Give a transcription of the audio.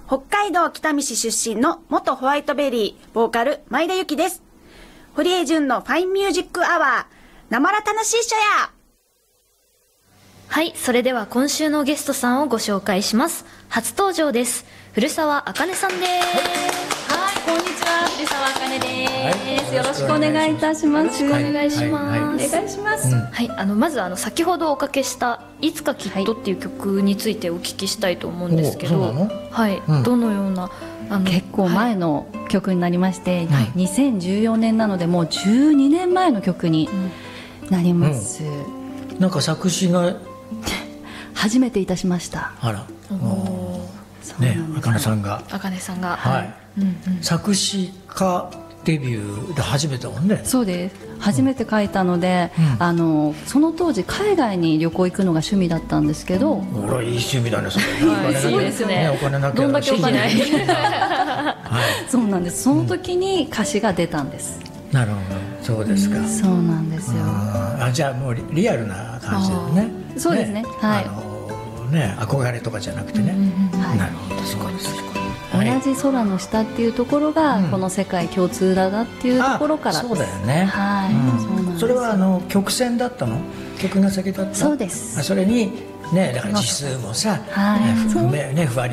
北海道北見市出身の元ホワイトベリーボーカル前田由紀です。堀江純のファインミュージックアワー、なまら楽しいっしょや。 はい、それでは今週のゲストさんをご紹介します。初登場です。古澤茜さんです。 はい、こんにちは、古澤茜です。よろしくお願いいたします。 よろしくお願いします。 お願いします。 はい、まず先ほどおかけした「いつかきっと」っていう曲についてお聞きしたいと思うんですけど、はい、どのような結構前の曲になりまして、2014年なのでもう12年前の曲になります。 なんか作詞が初めていたしました。 あら、ね、茜さんがはい、作詞家デビューで初めてだもんね。 そうです、初めて書いたので、その当時海外に旅行行くのが趣味だったんですけど、 いい趣味だねそれ。 そうですね、 お金なきゃどんだけお金ないそうなんです。その時に歌詞が出たんです。 なるほど、そうですか。 そうなんですよ。 じゃあもうリアルな感じだね。 そうですね、はい、 憧れとかじゃなくてね。なるほど、そうですか。 同じ空の下っていうところがこの世界共通だなっていうところから。 そうだよね。 はい、そうなんです。 それは曲線だったの？曲が先だった？ そうです。 それにね、だから字数もさ、ふわり